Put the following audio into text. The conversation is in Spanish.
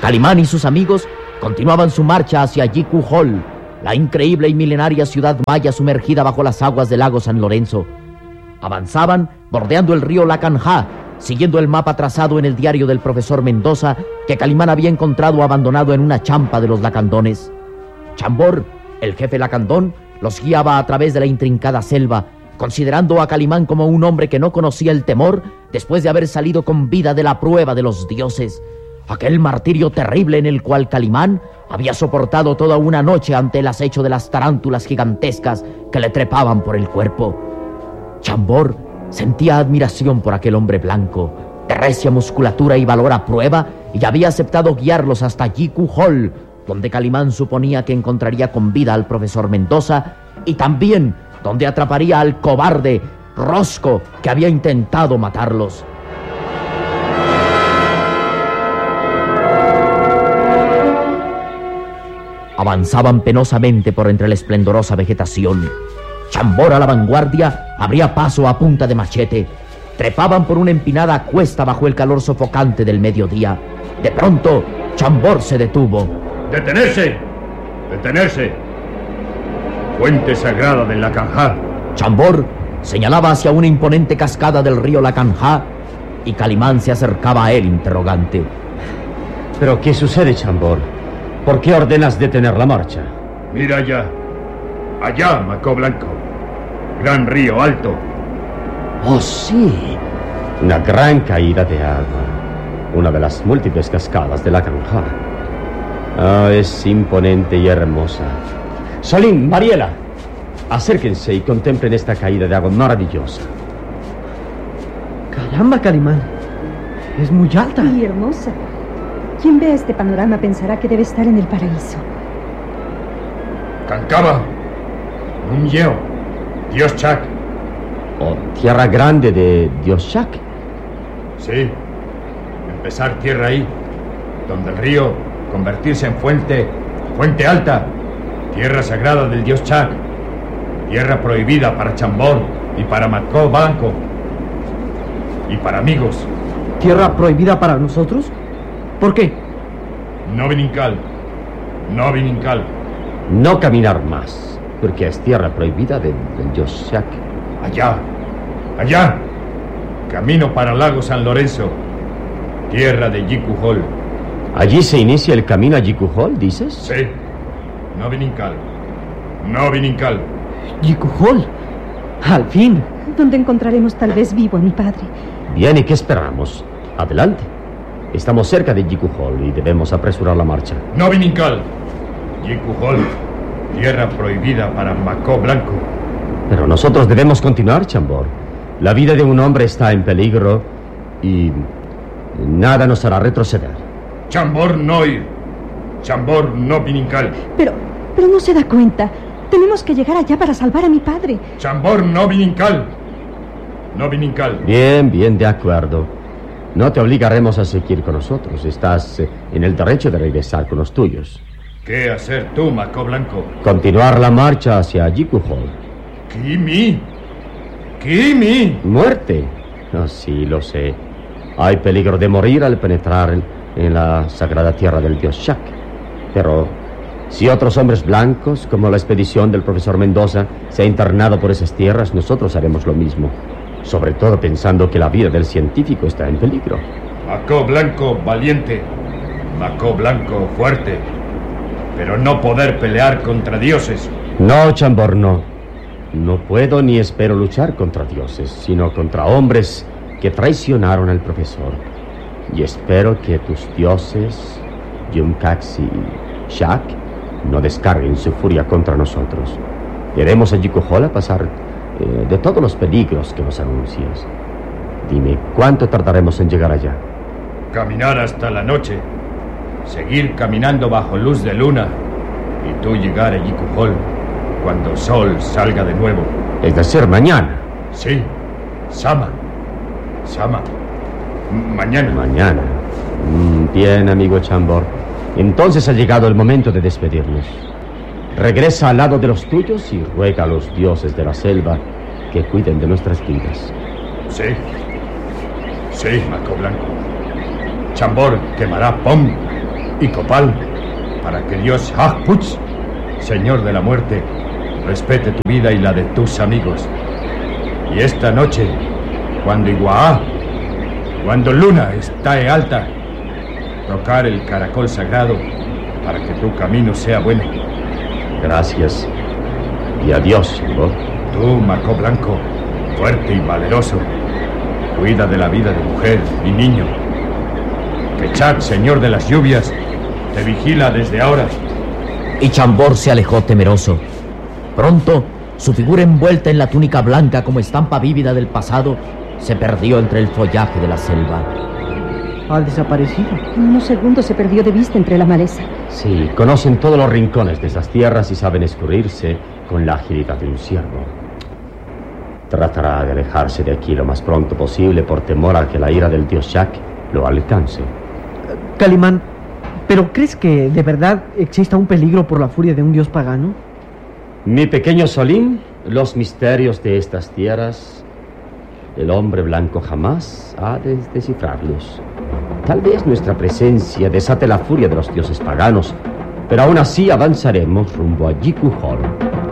Calimán y sus amigos continuaban su marcha hacia Jiku Hall, la increíble y milenaria ciudad maya sumergida bajo las aguas del lago San Lorenzo. Avanzaban bordeando el río Lacanjá, siguiendo el mapa trazado en el diario del profesor Mendoza que Calimán había encontrado abandonado en una champa de los lacandones. Chambord, el jefe lacandón, los guiaba a través de la intrincada selva, considerando a Calimán como un hombre que no conocía el temor después de haber salido con vida de la prueba de los dioses. Aquel martirio terrible en el cual Calimán había soportado toda una noche ante el acecho de las tarántulas gigantescas que le trepaban por el cuerpo. Chambord sentía admiración por aquel hombre blanco, de recia musculatura y valor a prueba, y había aceptado guiarlos hasta Jiku Hall, donde Calimán suponía que encontraría con vida al profesor Mendoza y también donde atraparía al cobarde Rosco que había intentado matarlos. Avanzaban penosamente por entre la esplendorosa vegetación. Chambord a la vanguardia abría paso a punta de machete. Trepaban por una empinada cuesta bajo el calor sofocante del mediodía. De pronto, Chambord se detuvo. ¡Detenerse! ¡Detenerse! Fuente sagrada del Lacanjá. Chambord señalaba hacia una imponente cascada del río Lacanjá y Calimán se acercaba a él interrogante. ¿Pero qué sucede, Chambord? ¿Por qué ordenas detener la marcha? Mira allá. Allá, Macó Blanco. Gran río alto. ¡Oh, sí! Una gran caída de agua. Una de las múltiples cascadas de Lacanjá. Ah, es imponente y hermosa. Salim, Mariela, acérquense y contemplen esta caída de agua maravillosa. Caramba, Calimán. Es muy alta. Y hermosa. Quien vea este panorama pensará que debe estar en el paraíso. Cancaba. Nunyeo. Dios Chac. Oh, tierra grande de Dios Chac. Sí. Empezar tierra ahí, donde el río convertirse en fuente alta. Tierra sagrada del Dios Chac. Tierra prohibida para Chambord y para Macó Blanco. Y para amigos. ¿Tierra prohibida para nosotros? ¿Por qué? No Vinincal. No Vinincal. No caminar más, porque es tierra prohibida del Dios Chac. Allá. Allá. Camino para el lago San Lorenzo. Tierra de Jiku Hall. ¿Allí se inicia el camino a Jiku Hall, dices? Sí. No Vinincal. No Vinincal. Jiku Hall. Al fin. Donde encontraremos tal vez vivo a mi padre. Bien, ¿y qué esperamos? Adelante. Estamos cerca de Jiku Hall y debemos apresurar la marcha. No Vinincal. Jiku Hall. Tierra prohibida para Macó Blanco. Pero nosotros debemos continuar, Chambord. La vida de un hombre está en peligro y nada nos hará retroceder. Chambord no ir. Chambord no Vinincal. Pero no se da cuenta. Tenemos que llegar allá para salvar a mi padre. Chambord no Vinincal. No Vinincal. Bien, de acuerdo. No te obligaremos a seguir con nosotros. Estás en el derecho de regresar con los tuyos. ¿Qué hacer tú, Macó Blanco? Continuar la marcha hacia Jiku Hall. ¿Kimi? ¿Kimi? ¿Muerte? Oh, sí, lo sé. Hay peligro de morir al penetrar en la sagrada tierra del Dios Chac. Pero si otros hombres blancos, como la expedición del profesor Mendoza, se ha internado por esas tierras, nosotros haremos lo mismo. Sobre todo pensando que la vida del científico está en peligro. Macó Blanco valiente. Macó Blanco fuerte. Pero no poder pelear contra dioses. No, Chambord, no. No puedo ni espero luchar contra dioses, sino contra hombres que traicionaron al profesor. Y espero que tus dioses, Yumcax y Chac, no descarguen su furia contra nosotros. Iremos a Jiku Hall a pasar de todos los peligros que nos anuncias. Dime, ¿cuánto tardaremos en llegar allá? Caminar hasta la noche. Seguir caminando bajo luz de luna. Y tú llegar a Jiku Hall cuando el sol salga de nuevo. Es decir, mañana. Sí. Sama. Mañana. Bien, amigo Chambord. Entonces ha llegado el momento de despedirnos. Regresa al lado de los tuyos y ruega a los dioses de la selva que cuiden de nuestras vidas. Sí, Macó Blanco. Chambord quemará Pom y copal para que Dios Hagpuch, Señor de la muerte, respete tu vida y la de tus amigos. Y esta noche, cuando Iguaá, cuando Luna está alta, tocar el caracol sagrado para que tu camino sea bueno. Gracias. Y adiós, Shingo. Tú, Maco Blanco, fuerte y valeroso, cuida de la vida de mujer y niño. Que Chak, señor de las lluvias, te vigila desde ahora. Y Chambord se alejó temeroso. Pronto, su figura envuelta en la túnica blanca como estampa vívida del pasado, se perdió entre el follaje de la selva. Ha desaparecido. En unos segundos se perdió de vista entre la maleza. Sí, conocen todos los rincones de esas tierras y saben escurrirse con la agilidad de un ciervo. Tratará de alejarse de aquí lo más pronto posible por temor a que la ira del dios Chak lo alcance. Calimán, ¿pero crees que de verdad exista un peligro por la furia de un dios pagano? Mi pequeño Solín, los misterios de estas tierras, el hombre blanco jamás ha de descifrarlos. Tal vez nuestra presencia desate la furia de los dioses paganos, pero aún así avanzaremos rumbo a Jiku Hall.